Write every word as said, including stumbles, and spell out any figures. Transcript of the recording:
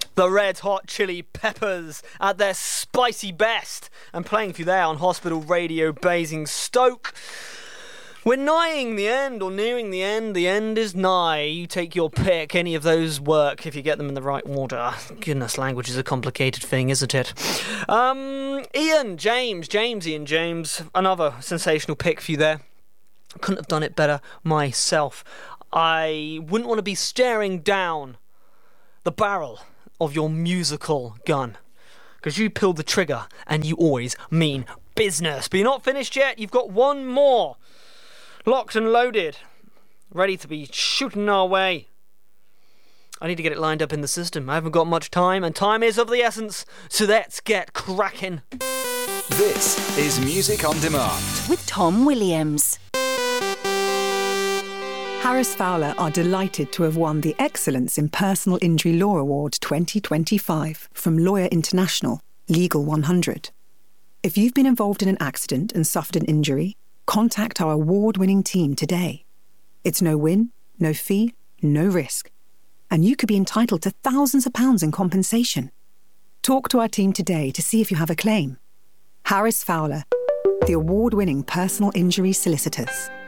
The Red Hot Chili Peppers at their spicy best, and playing for you there on Hospital Radio Basingstoke. We're nighing the end, or nearing the end. The end is nigh. You take your pick. Any of those work if you get them in the right order. Goodness, language is a complicated thing, isn't it? Um, Ian, James, James, Ian, James. Another sensational pick for you there. Couldn't have done it better myself. I wouldn't want to be staring down the barrel of your musical gun, because you pulled the trigger and you always mean business. But you're not finished yet. You've got one more locked and loaded, ready to be shooting our way. I need to get it lined up in the system. I haven't got much time, and time is of the essence, so let's get cracking. This is Music on Demand with Tom Williams. Harris Fowler are delighted to have won the Excellence in Personal Injury Law Award twenty twenty-five from Lawyer International, Legal one hundred. If you've been involved in an accident and suffered an injury, contact our award-winning team today. It's no win, no fee, no risk. And you could be entitled to thousands of pounds in compensation. Talk to our team today to see if you have a claim. Harris Fowler, the award-winning personal injury solicitors.